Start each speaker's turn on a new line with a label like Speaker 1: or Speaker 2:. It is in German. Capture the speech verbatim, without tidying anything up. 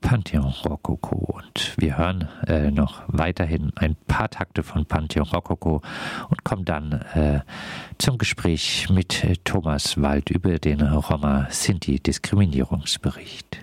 Speaker 1: Pantheon Rokoko. Und wir hören äh, noch weiterhin ein paar Takte von Pantheon Rokoko und kommen dann äh, zum Gespräch mit äh, Thomas Wald über den Roma-Sinti-Diskriminierungsbericht.